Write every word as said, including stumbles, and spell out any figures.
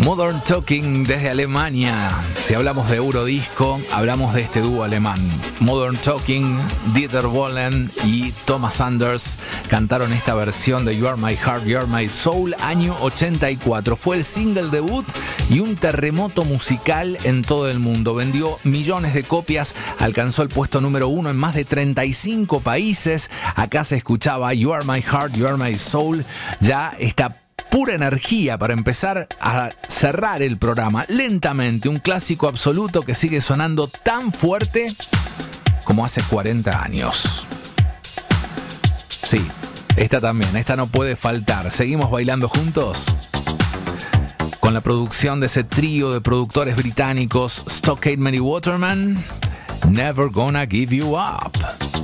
Modern Talking desde Alemania. Si hablamos de Eurodisco, hablamos de este dúo alemán. Modern Talking, Dieter Bohlen y Thomas Anders cantaron esta versión de You Are My Heart, You Are My Soul, año ochenta y cuatro. Fue el single debut y un terremoto musical en todo el mundo. Vendió millones de copias, alcanzó el puesto número uno en más de treinta y cinco países. Acá se escuchaba You Are My Heart, You Are My Soul. Ya está pura energía para empezar a cerrar el programa lentamente, un clásico absoluto que sigue sonando tan fuerte como hace cuarenta años. Sí, esta también, esta no puede faltar. ¿Seguimos bailando juntos? Con la producción de ese trío de productores británicos Stock Aitken y Waterman, Never Gonna Give You Up.